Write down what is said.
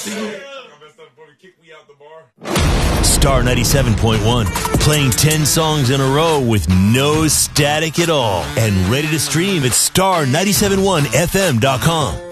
Star 97.1, playing 10 songs in a row with no static at all, and ready to stream at star971fm.com.